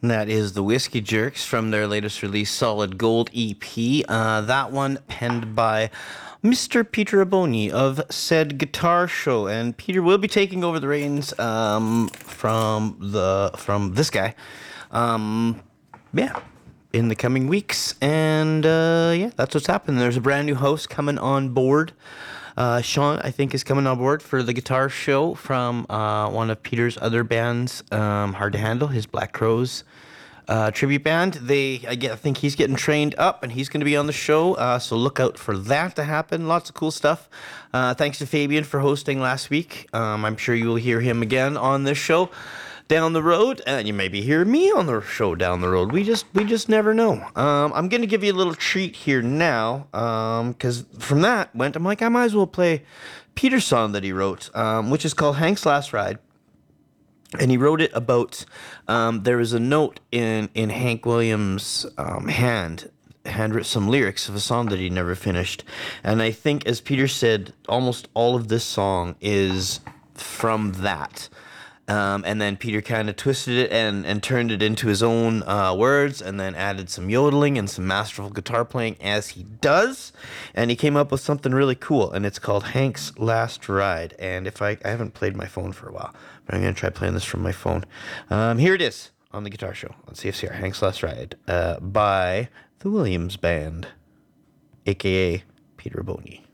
That is the Whiskey Jerks from their latest release, Solid Gold EP. That one penned by Mr. Peter Aboni of Said Guitar Show, and Peter will be taking over the reins from this guy. Yeah, in the coming weeks, and yeah, that's what's happening. There's a brand new host coming on board. Sean, I think, is coming on board for the guitar show from one of Peter's other bands, Hard to Handle, his Black Crows tribute band. I think he's getting trained up, and he's going to be on the show, so look out for that to happen. Lots of cool stuff. Thanks to Fabian for hosting last week. I'm sure you will hear him again on this show down the road, and you maybe hear me on the show down the road. We just never know. I'm gonna give you a little treat here now, because from that I'm like, I might as well play Peter's song that he wrote, which is called Hank's Last Ride. And he wrote it about, there was a note in Hank Williams' handwritten some lyrics of a song that he never finished. And I think, as Peter said, almost all of this song is from that. And then Peter kind of twisted it and turned it into his own words, and then added some yodeling and some masterful guitar playing, as he does. And he came up with something really cool, and it's called Hank's Last Ride. And I haven't played my phone for a while, but I'm going to try playing this from my phone. Here it is on the Guitar Show on CFCR, Hank's Last Ride, by the Williams Band, a.k.a. Peter Aboni.